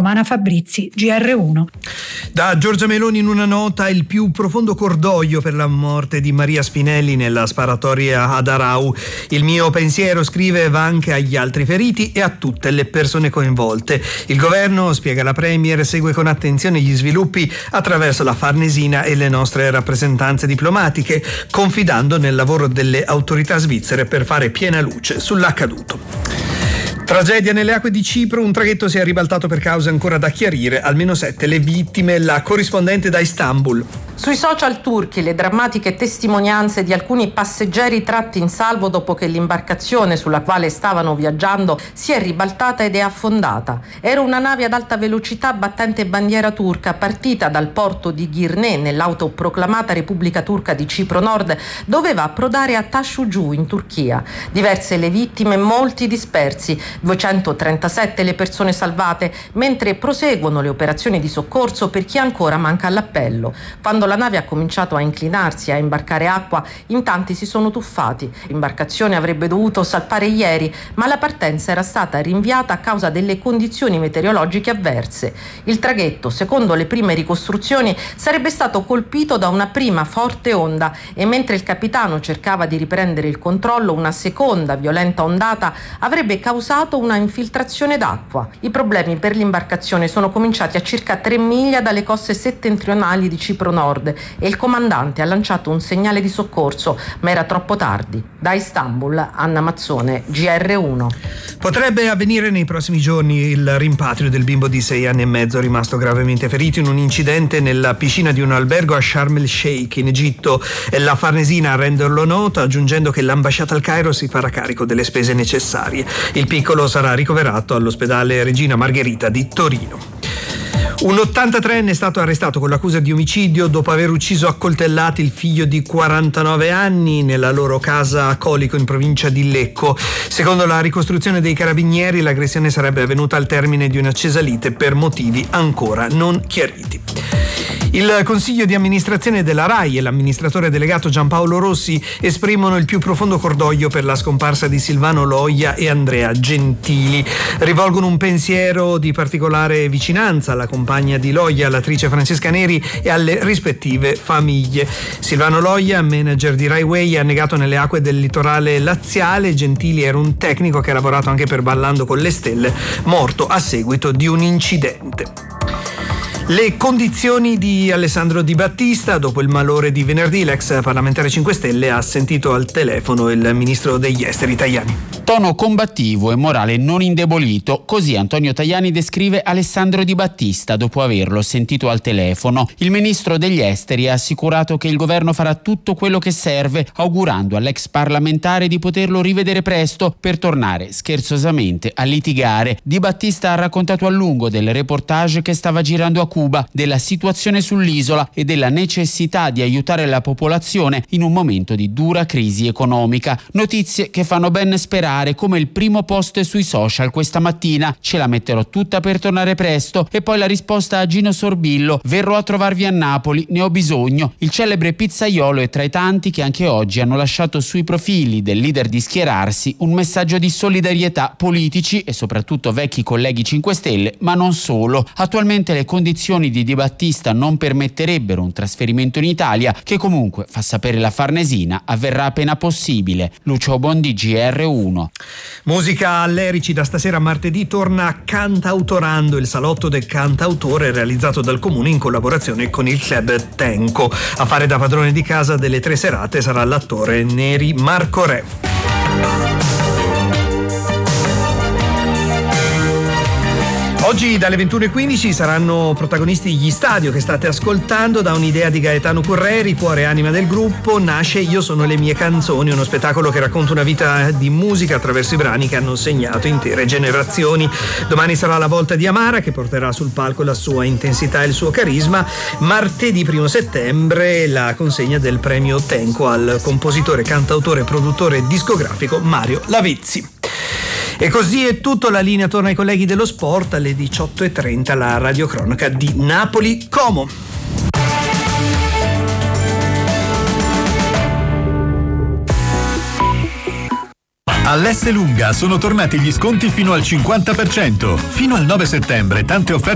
Romana Fabrizi, GR1. Da Giorgia Meloni in una nota: il più profondo cordoglio per la morte di Maria Spinelli nella sparatoria ad Arau. Il mio pensiero, scrive, va anche agli altri feriti e a tutte le persone coinvolte. Il governo, spiega la Premier, segue con attenzione gli sviluppi attraverso la Farnesina e le nostre rappresentanze diplomatiche, confidando nel lavoro delle autorità svizzere per fare piena luce sull'accaduto. Tragedia nelle acque di Cipro, un traghetto si è ribaltato per cause ancora da chiarire, almeno 7 le vittime. La corrispondente da Istanbul. Sui social turchi le drammatiche testimonianze di alcuni passeggeri tratti in salvo dopo che l'imbarcazione sulla quale stavano viaggiando si è ribaltata ed è affondata. Era una nave ad alta velocità battente bandiera turca, partita dal porto di Girne nell'autoproclamata Repubblica Turca di Cipro Nord, doveva approdare a Tasciugiu in Turchia. Diverse le vittime, molti dispersi, 237 le persone salvate, mentre proseguono le operazioni di soccorso per chi ancora manca all'appello. Quando la nave ha cominciato a inclinarsi e a imbarcare acqua, in tanti si sono tuffati. L'imbarcazione avrebbe dovuto salpare ieri, ma la partenza era stata rinviata a causa delle condizioni meteorologiche avverse. Il traghetto, secondo le prime ricostruzioni, sarebbe stato colpito da una prima forte onda e mentre il capitano cercava di riprendere il controllo, una seconda violenta ondata avrebbe causato una infiltrazione d'acqua. I problemi per l'imbarcazione sono cominciati a circa 3 miglia dalle coste settentrionali di Cipro Nord e il comandante ha lanciato un segnale di soccorso, ma era troppo tardi. Da Istanbul, Anna Mazzone, GR1. Potrebbe avvenire nei prossimi giorni il rimpatrio del bimbo di 6 anni e mezzo rimasto gravemente ferito in un incidente nella piscina di un albergo a Sharm el Sheikh in Egitto. È la Farnesina a renderlo noto, aggiungendo che l'ambasciata al Cairo si farà carico delle spese necessarie. Il piccolo sarà ricoverato all'ospedale Regina Margherita di Torino. Un 83enne è stato arrestato con l'accusa di omicidio dopo aver ucciso a coltellati il figlio di 49 anni nella loro casa a Colico in provincia di Lecco. Secondo la ricostruzione dei carabinieri, l'aggressione sarebbe avvenuta al termine di un'accesa lite per motivi ancora non chiariti. Il consiglio di amministrazione della RAI e l'amministratore delegato Giampaolo Rossi esprimono il più profondo cordoglio per la scomparsa di Silvano Loia e Andrea Gentili. Rivolgono un pensiero di particolare vicinanza alla compagna di Loia, l'attrice Francesca Neri, e alle rispettive famiglie. Silvano Loia, manager di Rai Way, è annegato nelle acque del litorale laziale. Gentili era un tecnico che ha lavorato anche per Ballando con le Stelle, morto a seguito di un incidente. Le condizioni di Alessandro Di Battista. Dopo il malore di venerdì, l'ex parlamentare 5 Stelle ha sentito al telefono il ministro degli esteri Tajani. Tono combattivo e morale non indebolito, così Antonio Tajani descrive Alessandro Di Battista dopo averlo sentito al telefono. Il ministro degli esteri ha assicurato che il governo farà tutto quello che serve, augurando all'ex parlamentare di poterlo rivedere presto per tornare scherzosamente a litigare. Di Battista ha raccontato a lungo del reportage che stava girando a Cuba, della situazione sull'isola e della necessità di aiutare la popolazione in un momento di dura crisi economica. Notizie che fanno ben sperare, come il primo post sui social questa mattina: ce la metterò tutta per tornare presto, e poi la risposta a Gino Sorbillo: verrò a trovarvi a Napoli, ne ho bisogno. Il celebre pizzaiolo è tra i tanti che anche oggi hanno lasciato sui profili del leader di schierarsi un messaggio di solidarietà, politici e soprattutto vecchi colleghi 5 Stelle, ma non solo. Attualmente le condizioni di Di Battista non permetterebbero un trasferimento in Italia, che comunque, fa sapere la Farnesina, avverrà appena possibile. Lucio Bondi, GR1. Musica all'Erici. Da stasera martedì torna Cantautorando, il salotto del cantautore realizzato dal comune in collaborazione con il club Tenco. A fare da padrone di casa delle 3 serate sarà l'attore Neri Marco Re. Oggi dalle 21:15 saranno protagonisti gli Stadio, che state ascoltando. Da un'idea di Gaetano Curreri, cuore e anima del gruppo, nasce Io sono le mie canzoni, uno spettacolo che racconta una vita di musica attraverso i brani che hanno segnato intere generazioni. Domani sarà la volta di Amara, che porterà sul palco la sua intensità e il suo carisma. Martedì 1 settembre la consegna del premio Tenco al compositore, cantautore, produttore discografico Mario Lavezzi. E così è tutto, la linea torna ai colleghi dello sport. Alle 18:30 la radiocronaca di Napoli Como. All'S Lunga sono tornati gli sconti fino al 50%. Fino al 9 settembre tante offerte